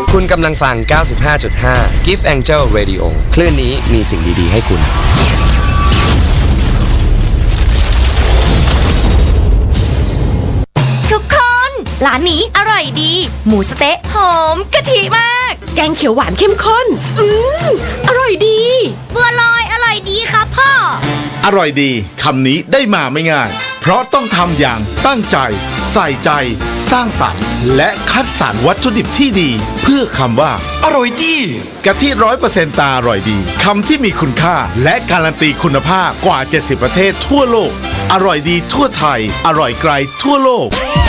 คุณกำลังฟัง 95.5 Gift Angel Radio คลื่นนี้มีสิ่งดีๆให้คุณทุกคนร้านนี้อร่อยดีหมูสะเต๊ะหอมกะทิมากแกงเขียวหวานเข้มข้นอร่อยดีบัวลอยอร่อยดีครับพ่ออร่อยดีคำนี้ได้มาไม่ง่ายเพราะต้องทำอย่างตั้งใจใส่ใจสร้างสรรค์และคัดสรรวัตถุดิบที่ดีเพื่อคำว่าอร่อยดีกะทิ 100% ตาอร่อยดีคำที่มีคุณค่าและการันตีคุณภาพกว่า70ประเทศทั่วโลกอร่อยดีทั่วไทยอร่อยไกลทั่วโลก